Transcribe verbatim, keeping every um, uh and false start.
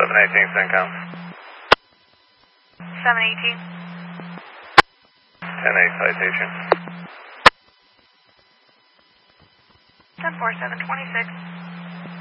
seven eighteen, CENTCOM. seven eighteen. ten eight citation. ten four seven twenty-six.